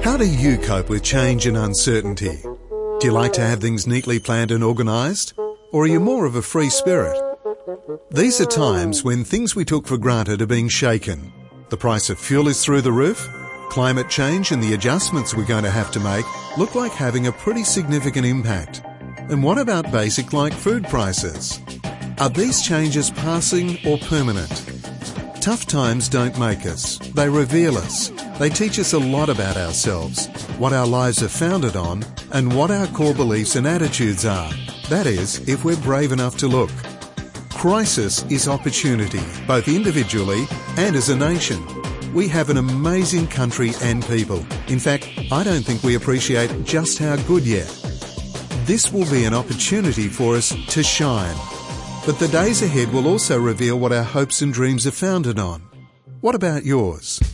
How do you cope with change and uncertainty? Do you like to have things neatly planned and organised? Or are you more of a free spirit? These are times when things we took for granted are being shaken. The price of fuel is through the roof. Climate change and the adjustments we're going to have to make look like having a pretty significant impact. And what about basic like food prices? Are these changes passing or permanent? Tough times don't make us. They reveal us. They teach us a lot about ourselves, what our lives are founded on, and what our core beliefs and attitudes are. That is, if we're brave enough to look. Crisis is opportunity, both individually and as a nation. We have an amazing country and people. In fact, I don't think we appreciate just how good yet. This will be an opportunity for us to shine. But the days ahead will also reveal what our hopes and dreams are founded on. What about yours?